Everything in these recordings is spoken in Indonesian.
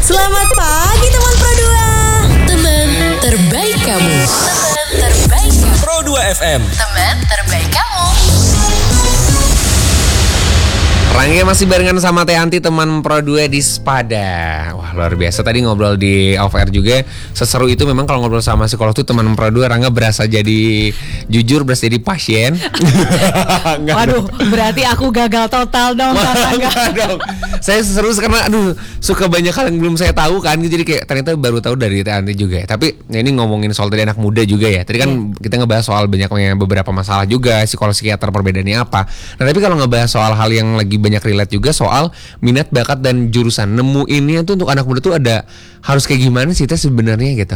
Selamat pagi teman Pro 2. Teman terbaik kamu. Teman terbaik kamu. Pro 2 FM. Teman terbaik kamu. Rangga masih barengan sama Teh Anti, teman Pro 2 di Spada. Wah, luar biasa. Tadi ngobrol di off air juga. Seseru itu memang kalau ngobrol sama psikolog tuh teman Pro 2. Rangga berasa jadi jujur, berasa jadi pasien. Waduh, berarti aku gagal total dong. Enggak dong. Saya seru karena suka banyak hal yang belum saya tahu kan. Jadi kayak ternyata baru tahu dari Teh Anti juga. Tapi ini ngomongin soal tadi anak muda juga ya. Tadi kan kita ngebahas soal beberapa masalah juga, psikolog psikiater perbedaannya apa. Nah, tapi kalau ngebahas soal hal yang lagi banyak relate juga soal minat, bakat, dan jurusan. Nemuinnya tuh untuk anak muda tuh harus kayak gimana sih Teh sebenarnya gitu?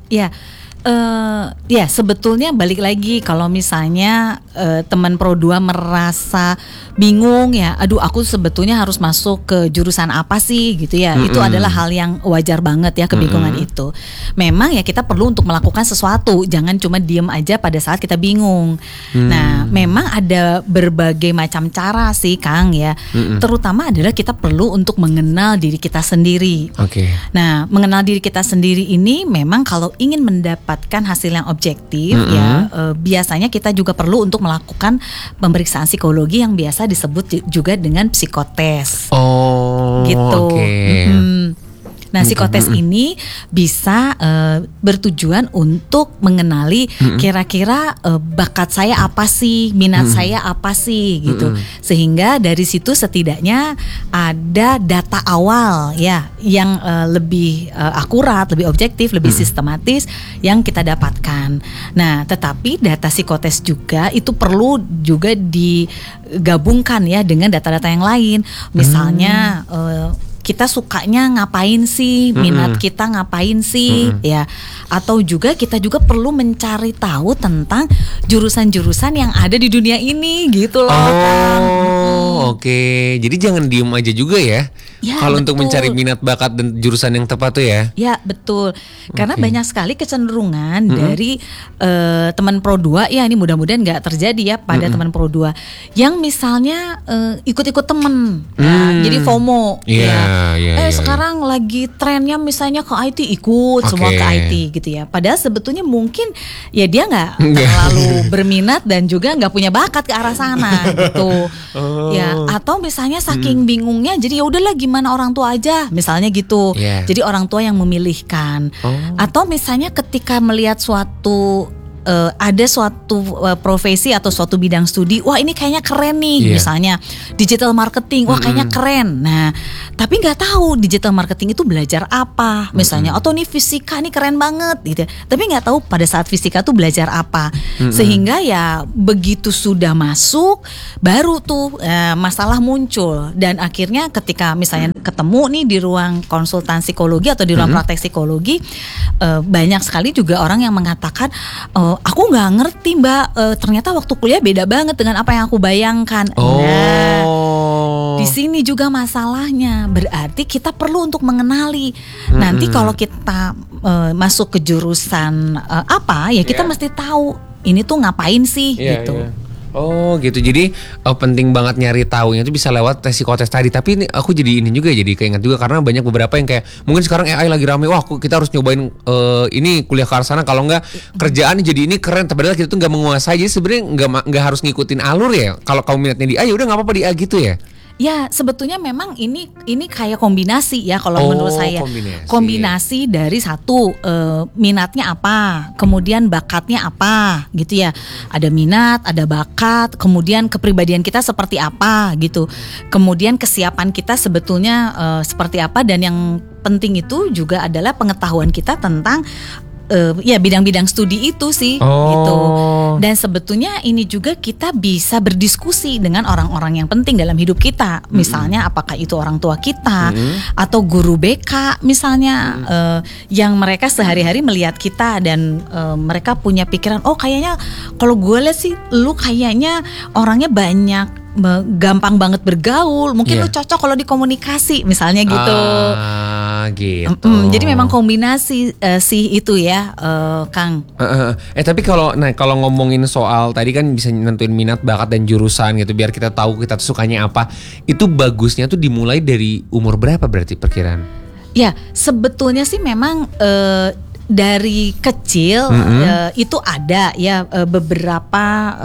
Ya, sebetulnya balik lagi kalau misalnya teman Pro 2 merasa bingung ya, aduh aku sebetulnya harus masuk ke jurusan apa sih gitu ya. Itu adalah hal yang wajar banget ya, kebingungan itu. Memang ya kita perlu untuk melakukan sesuatu, jangan cuma diem aja pada saat kita bingung. Nah, memang ada berbagai macam cara sih Kang ya. Terutama adalah kita perlu untuk mengenal diri kita sendiri. Oke. Nah, mengenal diri kita sendiri ini memang kalau ingin mendapatkan hasil yang objektif ya, biasanya kita juga perlu untuk melakukan pemeriksaan psikologi yang biasa disebut juga dengan psikotes. Oh, gitu. Okay. Nah, psikotes ini bisa bertujuan untuk mengenali kira-kira bakat saya apa sih, minat saya apa sih gitu. Sehingga dari situ setidaknya ada data awal ya yang lebih akurat, lebih objektif, lebih sistematis yang kita dapatkan. Nah, tetapi data psikotes juga itu perlu juga digabungkan ya dengan data-data yang lain. Misalnya kita sukanya ngapain sih, minat kita ngapain sih, ya. Atau juga kita juga perlu mencari tahu tentang jurusan-jurusan yang ada di dunia ini gitu loh. Oh, oke. Jadi jangan diem aja juga ya. Kalau untuk mencari minat, bakat, dan jurusan yang tepat tuh ya. Ya, betul. Karena banyak sekali kecenderungan dari teman Pro 2 ya, ini mudah-mudahan nggak terjadi ya pada teman Pro 2 yang misalnya ikut-ikut temen. Ya, jadi FOMO. Sekarang lagi trennya misalnya ke IT, ikut semua ke IT gitu ya. Padahal sebetulnya mungkin ya dia nggak terlalu berminat dan juga nggak punya bakat ke arah sana gitu. Ya, atau misalnya saking bingungnya jadi ya udahlah gimana orang tua aja misalnya gitu. Jadi orang tua yang memilihkan. Atau misalnya ketika melihat suatu ada suatu profesi atau suatu bidang studi, wah ini kayaknya keren nih, misalnya digital marketing, wah kayaknya keren. Nah, tapi nggak tahu digital marketing itu belajar apa, misalnya, atau nih fisika nih keren banget, gitu. Tapi nggak tahu pada saat fisika tuh belajar apa, sehingga ya begitu sudah masuk, baru tuh masalah muncul dan akhirnya ketika misalnya ketemu nih di ruang konsultan psikologi atau di ruang praktek psikologi, banyak sekali juga orang yang mengatakan, aku nggak ngerti Mbak, ternyata waktu kuliah beda banget dengan apa yang aku bayangkan. Nah, di sini juga masalahnya. Berarti kita perlu untuk mengenali. Nanti kalau kita masuk ke jurusan apa, ya kita mesti tahu ini tuh ngapain sih gitu. Oh gitu, jadi penting banget nyari taunya itu bisa lewat tes psikotes tadi. Tapi ini aku jadi keinget juga karena banyak beberapa yang kayak mungkin sekarang AI lagi rame, wah kita harus nyobain ini kuliah ke arah sana, kalau enggak kerjaan jadi ini keren. Padahal kita tuh nggak menguasai, jadi sebenarnya nggak harus ngikutin alur ya. Kalau kamu minatnya di A, ya udah nggak apa-apa di A gitu ya. Ya, sebetulnya memang ini kayak kombinasi ya kalau menurut saya. Kombinasi dari satu minatnya apa, kemudian bakatnya apa gitu ya. Ada minat, ada bakat, kemudian kepribadian kita seperti apa gitu. Kemudian kesiapan kita sebetulnya seperti apa, dan yang penting itu juga adalah pengetahuan kita tentang bidang-bidang studi itu sih gitu. Dan sebetulnya ini juga kita bisa berdiskusi dengan orang-orang yang penting dalam hidup kita. Misalnya apakah itu orang tua kita atau guru BK misalnya, yang mereka sehari-hari melihat kita dan mereka punya pikiran, oh kayaknya kalau gue lihat sih lu kayaknya orangnya banyak, gampang banget bergaul, mungkin lu cocok kalau dikomunikasi misalnya gitu. Gitu. Jadi memang kombinasi sih itu ya, Kang. Tapi kalau ngomongin soal tadi kan bisa nentuin minat, bakat, dan jurusan gitu biar kita tahu kita sukanya apa. Itu bagusnya tuh dimulai dari umur berapa berarti perkiraan? Ya, sebetulnya sih memang dari kecil itu ada ya beberapa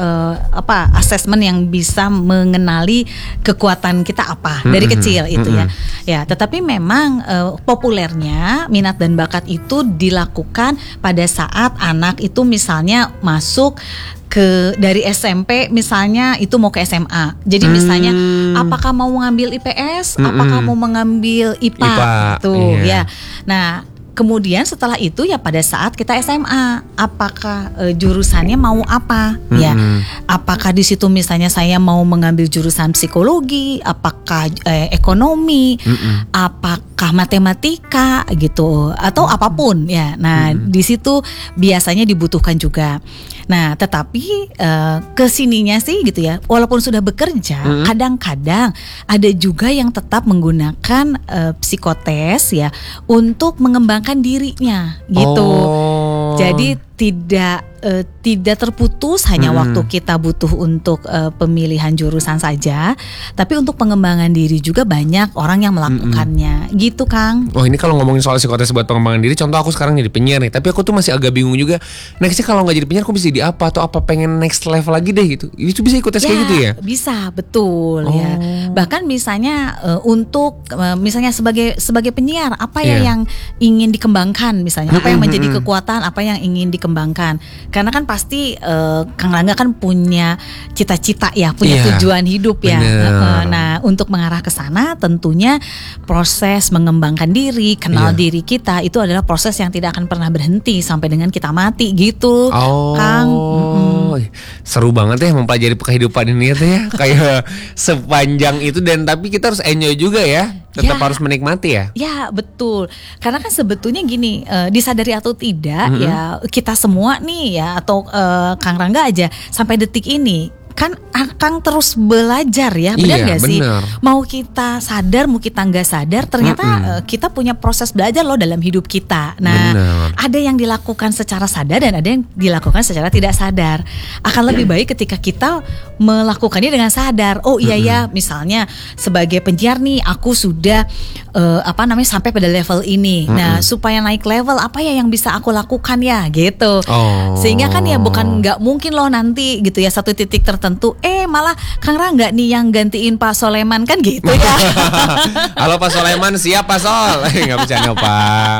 asesmen yang bisa mengenali kekuatan kita apa dari kecil itu ya. Ya, tetapi memang populernya minat dan bakat itu dilakukan pada saat anak itu misalnya masuk dari SMP misalnya itu mau ke SMA. Jadi misalnya apakah mau mengambil IPS, apakah mau mengambil IPA tuh ya. Nah, kemudian setelah itu ya pada saat kita SMA, apakah jurusannya mau apa? Ya, apakah di situ misalnya saya mau mengambil jurusan psikologi, apakah ekonomi, apakah matematika gitu, atau apapun ya. Nah, di situ biasanya dibutuhkan juga. Nah, tetapi kesininya sih gitu ya, walaupun sudah bekerja, kadang-kadang ada juga yang tetap menggunakan psikotes ya untuk mengembangkan dirinya gitu. Jadi tidak terputus hanya waktu kita butuh untuk pemilihan jurusan saja, tapi untuk pengembangan diri juga banyak orang yang melakukannya, gitu Kang. Oh, ini kalau ngomongin soal psikotes buat pengembangan diri, contoh aku sekarang jadi penyiar nih, tapi aku tuh masih agak bingung juga. Nextnya kalau nggak jadi penyiar, aku bisa jadi apa atau apa pengen next level lagi deh gitu. Itu bisa ikut tes kayak gitu ya? Bisa, betul ya. Bahkan misalnya untuk misalnya sebagai penyiar, apa ya yang ingin dikembangkan misalnya, apa yang menjadi kekuatan, apa yang ingin dikembangkan. Karena kan pasti Kang Rangga kan punya cita-cita ya, punya tujuan hidup ya. Nah, untuk mengarah ke sana tentunya proses mengembangkan diri, kenal diri kita itu adalah proses yang tidak akan pernah berhenti sampai dengan kita mati gitu, Kang. Seru banget ya mempelajari kehidupan ini ya, kayak sepanjang itu, dan tapi kita harus enjoy juga ya. Tetap harus menikmati ya. Ya, betul. Karena kan sebetulnya gini, disadari atau tidak ya, kita semua nih ya, atau Kang Rangga aja sampai detik ini kan Kang terus belajar ya, benar nggak sih? Mau kita sadar, mau kita nggak sadar, ternyata kita punya proses belajar loh dalam hidup kita. Nah, ada yang dilakukan secara sadar dan ada yang dilakukan secara tidak sadar. Akan lebih baik ketika kita melakukannya dengan sadar. Oh iya ya, misalnya sebagai penyiar nih, aku sudah sampai pada level ini. Nah, supaya naik level apa ya yang bisa aku lakukan ya, gitu. Sehingga kan ya bukan nggak mungkin loh nanti gitu ya satu titik tertentu malah Kang Rangga nih yang gantiin Pak Soleman kan gitu ya. Halo Pak Soleman, siap Pak Sol. Nggak bercanda Pak.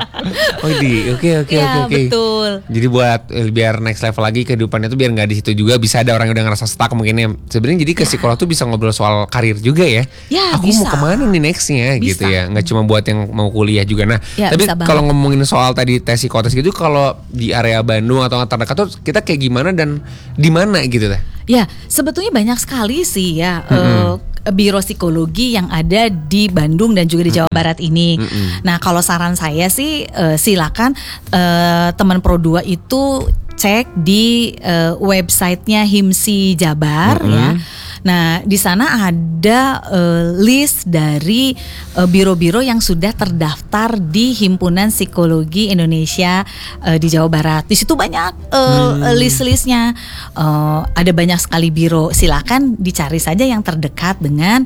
Oke. Betul. Jadi buat biar next level lagi kehidupannya tuh biar nggak di situ juga, bisa ada orang yang udah ngerasa stuck mungkin ya. Sebenarnya jadi ke psikolog tuh bisa ngobrol soal karir juga ya. Aku bisa. mau kemana nih nextnya gitu ya. Nggak cuma buat yang mau kuliah juga. Nah, tapi kalau ngomongin soal tadi tes psikotes gitu, kalau di area Bandung atau terdekat tuh kita kayak gimana dan di mana gitu teh? Ya, sebetulnya banyak sekali sih ya biro psikologi yang ada di Bandung dan juga di Jawa Barat ini. Nah, kalau saran saya sih silakan teman Pro 2 itu cek di websitenya HIMSI Jabar ya. Nah, di sana ada list dari biro-biro yang sudah terdaftar di Himpunan Psikologi Indonesia di Jawa Barat. Di situ banyak list-listnya. Ada banyak sekali biro. Silakan dicari saja yang terdekat dengan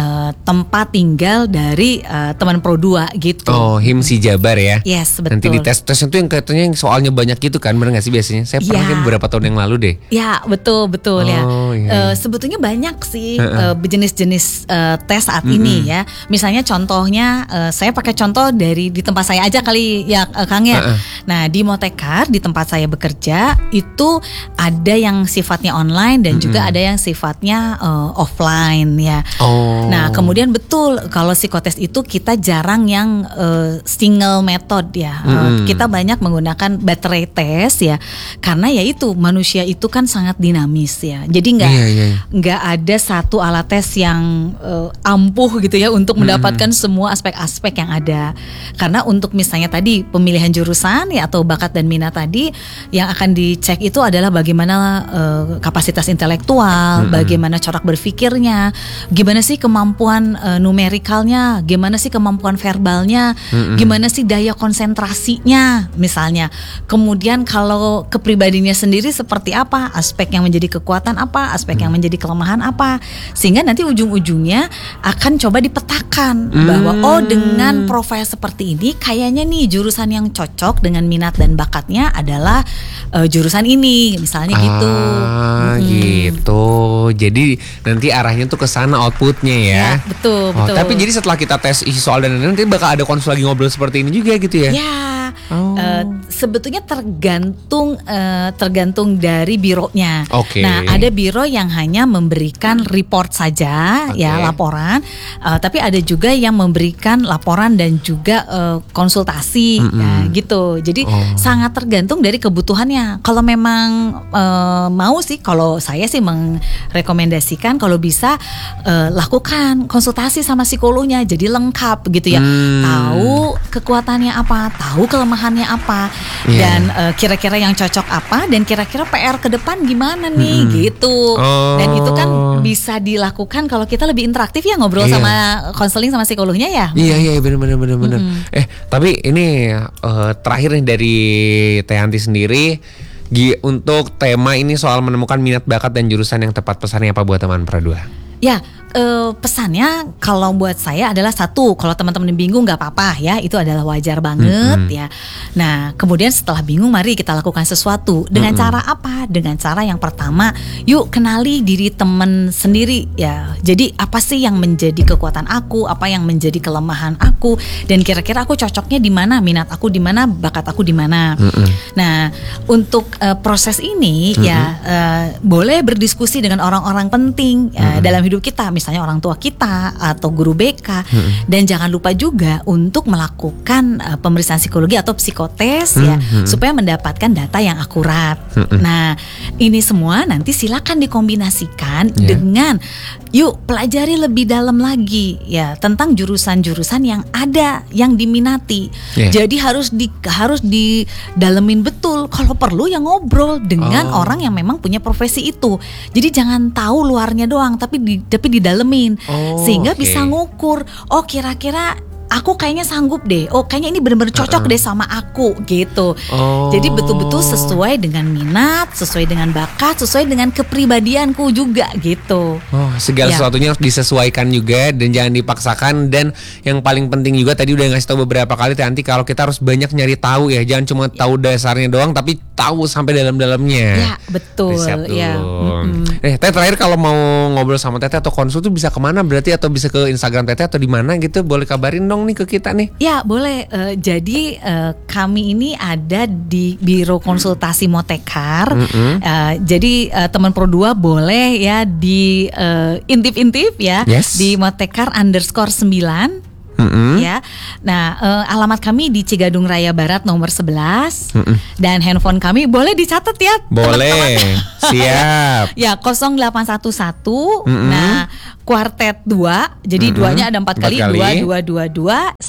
tempat tinggal dari teman Pro 2 gitu. Oh, HIMSI Jabar ya. Yes, betul. Nanti di tes-tesnya tuh yang katanya yang soalnya banyak gitu kan, bener nggak sih biasanya? Saya pernah beberapa tahun yang lalu deh. Ya, betul ya. Sebetulnya banyak sih jenis-jenis tes saat ini ya. Misalnya contohnya saya pakai contoh di tempat saya aja kali ya Kang ya. Nah, di Motekar di tempat saya bekerja itu ada yang sifatnya online dan juga ada yang sifatnya offline ya. Nah, kemudian betul kalau psikotes itu kita jarang yang single method ya. Kita banyak menggunakan baterai tes ya. Karena ya itu manusia itu kan sangat dinamis ya. Jadi nggak ada satu alat tes yang ampuh gitu ya untuk mendapatkan semua aspek-aspek yang ada. Karena untuk misalnya tadi pemilihan jurusan ya atau bakat dan minat tadi, yang akan dicek itu adalah bagaimana kapasitas intelektual, bagaimana corak berpikirnya, gimana sih kemampuan numerikalnya, gimana sih kemampuan verbalnya, gimana sih daya konsentrasinya misalnya. Kemudian kalau kepribadiannya sendiri seperti apa, aspek yang menjadi kekuatan apa, aspek yang menjadi kelemahan jurusan apa, sehingga nanti ujung-ujungnya akan coba dipetakan bahwa dengan profil seperti ini kayaknya nih jurusan yang cocok dengan minat dan bakatnya adalah jurusan ini, misalnya gitu. Gitu. Jadi nanti arahnya tuh ke sana outputnya ya. Ya, betul. Tapi jadi setelah kita tes isi soal dan nanti bakal ada konsul lagi ngobrol seperti ini juga gitu ya? Ya, sebetulnya tergantung dari bironya. Oke. Nah, ada biro yang hanya memberikan report saja, ya laporan. Tapi ada juga yang memberikan laporan dan juga konsultasi, ya, gitu. Jadi sangat tergantung dari kebutuhannya. Kalau memang mau sih, kalau saya sih merekomendasikan kalau bisa lakukan konsultasi sama psikolognya, jadi lengkap gitu ya. Tahu kekuatannya apa, tahu kelemahannya apa, dan kira-kira yang cocok apa, dan kira-kira PR ke depan gimana nih, gitu. Dan itu kan bisa dilakukan kalau kita lebih interaktif ya, ngobrol sama konseling sama psikolognya ya. Iya benar. Tapi ini terakhir nih dari Teh Yanti sendiri, untuk tema ini soal menemukan minat bakat dan jurusan yang tepat, pesannya apa buat teman Pradua? Ya, pesannya kalau buat saya adalah satu, kalau teman-teman bingung nggak apa-apa ya, itu adalah wajar banget ya. Nah, kemudian setelah bingung, mari kita lakukan sesuatu. Dengan cara apa? Dengan cara yang pertama, yuk kenali diri teman sendiri ya. Jadi apa sih yang menjadi kekuatan aku, apa yang menjadi kelemahan aku, dan kira-kira aku cocoknya di mana, minat aku di mana, bakat aku di mana. Nah, untuk proses ini ya boleh berdiskusi dengan orang-orang penting dalam hidup kita, misalnya orang tua kita atau guru BK, dan jangan lupa juga untuk melakukan pemeriksaan psikologi atau psikotes ya, supaya mendapatkan data yang akurat. Nah, ini semua nanti silakan dikombinasikan dengan yuk pelajari lebih dalam lagi ya tentang jurusan-jurusan yang ada yang diminati. Jadi harus didalemin betul, kalau perlu ya ngobrol dengan orang yang memang punya profesi itu. Jadi jangan tahu luarnya doang, tapi didalemin, sehingga bisa ngukur, oh kira-kira aku kayaknya sanggup deh, oh kayaknya ini benar-benar cocok deh sama aku gitu. Jadi betul-betul sesuai dengan minat, sesuai dengan bakat, sesuai dengan kepribadianku juga gitu. Segala sesuatunya harus disesuaikan juga dan jangan dipaksakan. Dan yang paling penting juga tadi udah ngasih tahu beberapa kali nanti kalau kita harus banyak nyari tahu ya, jangan cuma tahu dasarnya doang, tapi tahu sampai dalam-dalamnya. Ya betul. Riset dulu. Ya. Teh, terakhir kalau mau ngobrol sama Teteh atau konsul tuh bisa kemana berarti, atau bisa ke Instagram Teteh atau di mana gitu, boleh kabarin dong nih ke kita nih. Ya boleh. Jadi kami ini ada di Biro Konsultasi Motekar. Jadi teman Pro2 boleh ya di intip-intip ya, di Motekar _9. Ya, nah alamat kami di Cigadung Raya Barat nomor 11 dan handphone kami boleh dicatat ya. Boleh, siap. Ya 0811. Nah kuartet 2, jadi duanya ada 4 kali. 2222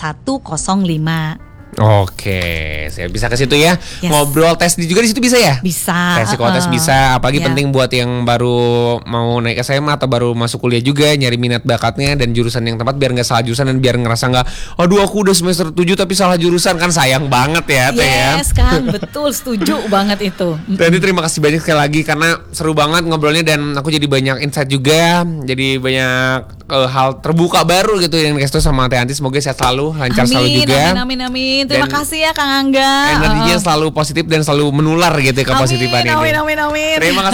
105. Oke, saya bisa ke situ ya. Ngobrol tes juga di situ bisa ya? Bisa. Tes psikotes bisa, apalagi penting buat yang baru mau naik SMA atau baru masuk kuliah juga, nyari minat bakatnya dan jurusan yang tepat biar nggak salah jurusan dan biar ngerasa nggak, aduh aku udah semester 7 tapi salah jurusan, kan sayang banget ya Teh ya. Yes kan, betul, setuju banget itu. Jadi terima kasih banyak sekali lagi karena seru banget ngobrolnya dan aku jadi banyak insight juga, jadi banyak hal terbuka baru gitu yang dikasih tahu sama Teh Yanti. Semoga sehat selalu, lancar selalu juga. Amin. Terima kasih ya Kang Angga. Energinya selalu positif dan selalu menular gitu ya kepositifannya. Amin. Terima kasih.